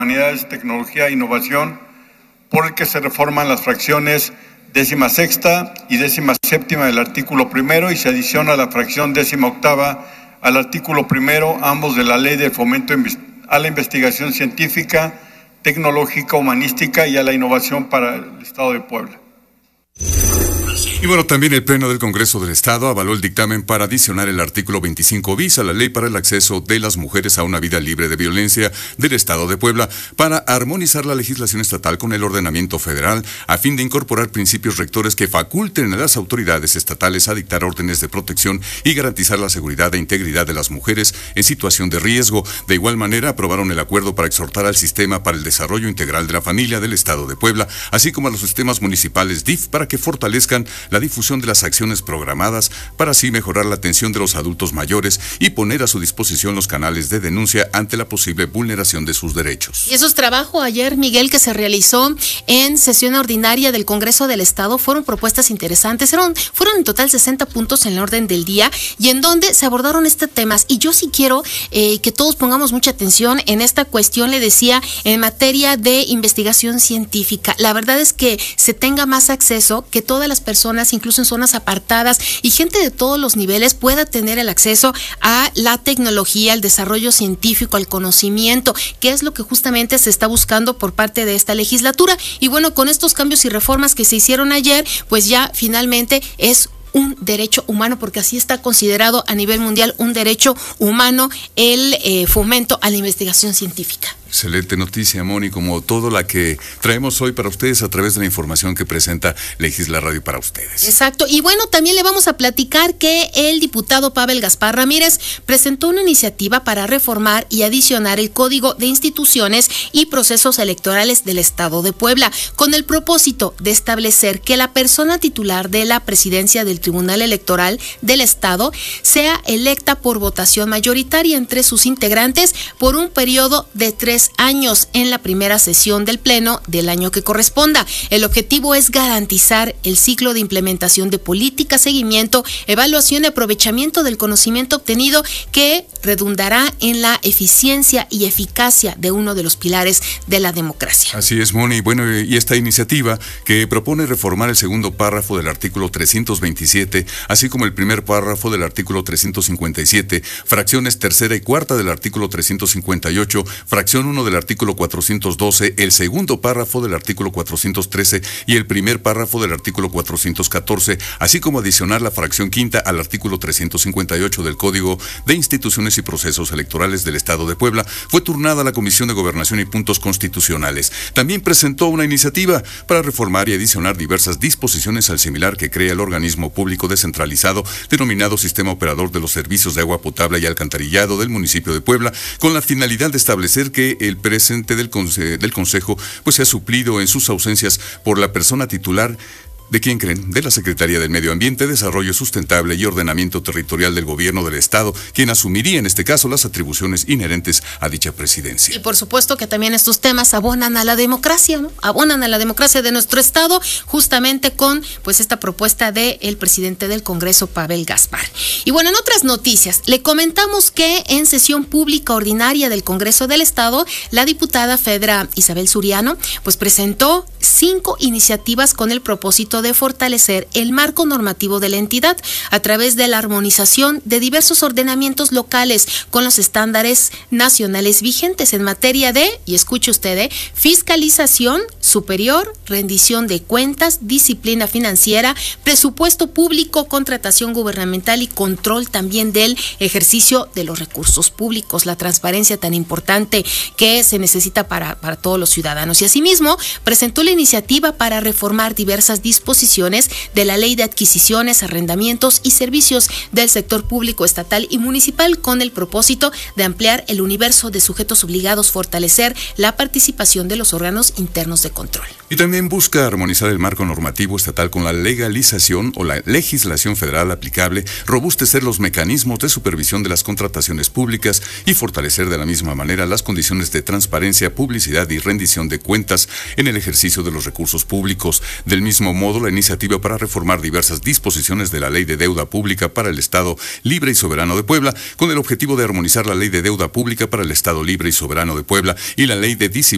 Humanidades, Tecnología e Innovación, por el que se reforman las fracciones 16ª y 17ª del artículo 1 y se adiciona la fracción 18ª al artículo 1, ambos de la Ley de Fomento a la Investigación Científica, Tecnológica, Humanística y a la Innovación para el Estado de Puebla. Y bueno, también el Pleno del Congreso del Estado avaló el dictamen para adicionar el artículo 25 bis a la Ley para el Acceso de las Mujeres a una Vida Libre de Violencia del Estado de Puebla para armonizar la legislación estatal con el ordenamiento federal a fin de incorporar principios rectores que faculten a las autoridades estatales a dictar órdenes de protección y garantizar la seguridad e integridad de las mujeres en situación de riesgo. De igual manera, aprobaron el acuerdo para exhortar al Sistema para el Desarrollo Integral de la Familia del Estado de Puebla, así como a los sistemas municipales DIF para que fortalezcan la difusión de las acciones programadas para así mejorar la atención de los adultos mayores y poner a su disposición los canales de denuncia ante la posible vulneración de sus derechos. Y esos trabajos ayer, Miguel, que se realizó en sesión ordinaria del Congreso del Estado, fueron propuestas interesantes, fueron en total 60 puntos en el orden del día y en donde se abordaron estos temas. Y yo sí quiero que todos pongamos mucha atención en esta cuestión, le decía, en materia de investigación científica. La verdad es que se tenga más acceso, que todas las personas, incluso en zonas apartadas y gente de todos los niveles pueda tener el acceso a la tecnología, al desarrollo científico, al conocimiento, que es lo que justamente se está buscando por parte de esta legislatura. Y bueno, con estos cambios y reformas que se hicieron ayer, pues ya finalmente es un derecho humano, porque así está considerado a nivel mundial un derecho humano el fomento a la investigación científica. Excelente noticia, Moni, como todo la que traemos hoy para ustedes a través de la información que presenta Legisla Radio para ustedes. Exacto, y bueno, también le vamos a platicar que el diputado Pavel Gaspar Ramírez presentó una iniciativa para reformar y adicionar el Código de Instituciones y Procesos Electorales del Estado de Puebla, con el propósito de establecer que la persona titular de la presidencia del Tribunal Electoral del Estado sea electa por votación mayoritaria entre sus integrantes por un periodo de 3 años en la primera sesión del Pleno del año que corresponda. El objetivo es garantizar el ciclo de implementación de política, seguimiento, evaluación y aprovechamiento del conocimiento obtenido que redundará en la eficiencia y eficacia de uno de los pilares de la democracia. Así es, Moni. Bueno, y esta iniciativa que propone reformar el segundo párrafo del artículo 327, así como el primer párrafo del artículo 357, fracciones tercera y cuarta del artículo 358, fracción 1 del artículo 412, el segundo párrafo del artículo 413 y el primer párrafo del artículo 414, así como adicionar la fracción quinta al artículo 358 del Código de Instituciones y Procesos Electorales del Estado de Puebla, fue turnada a la Comisión de Gobernación y Puntos Constitucionales. También presentó una iniciativa para reformar y adicionar diversas disposiciones al similar que crea el organismo público descentralizado denominado Sistema Operador de los Servicios de Agua Potable y Alcantarillado del municipio de Puebla, con la finalidad de establecer que el presidente del Consejo pues sea suplido en sus ausencias por la persona titular. ¿De quién creen? De la Secretaría del Medio Ambiente, Desarrollo Sustentable y Ordenamiento Territorial del Gobierno del Estado, quien asumiría en este caso las atribuciones inherentes a dicha presidencia. Y por supuesto que también estos temas abonan a la democracia, ¿no? Abonan a la democracia de nuestro Estado, justamente con pues esta propuesta del presidente del Congreso, Pavel Gaspar. Y bueno, en otras noticias, le comentamos que en sesión pública ordinaria del Congreso del Estado, la diputada Fedra Isabel Suriano, pues presentó 5 iniciativas con el propósito de fortalecer el marco normativo de la entidad a través de la armonización de diversos ordenamientos locales con los estándares nacionales vigentes en materia de, y escuche usted, fiscalización superior, rendición de cuentas, disciplina financiera, presupuesto público, contratación gubernamental y control también del ejercicio de los recursos públicos, la transparencia tan importante que se necesita para todos los ciudadanos. Y asimismo, presentó la iniciativa para reformar diversas disposiciones de la Ley de Adquisiciones, Arrendamientos y Servicios del Sector Público Estatal y Municipal con el propósito de ampliar el universo de sujetos obligados, fortalecer la participación de los órganos internos de control. Y también busca armonizar el marco normativo estatal con la legalización o la legislación federal aplicable, robustecer los mecanismos de supervisión de las contrataciones públicas y fortalecer de la misma manera las condiciones de transparencia, publicidad y rendición de cuentas en el ejercicio de los recursos públicos. Del mismo modo, la iniciativa para reformar diversas disposiciones de la Ley de Deuda Pública para el Estado Libre y Soberano de Puebla, con el objetivo de armonizar la Ley de Deuda Pública para el Estado Libre y Soberano de Puebla y la Ley de Disciplina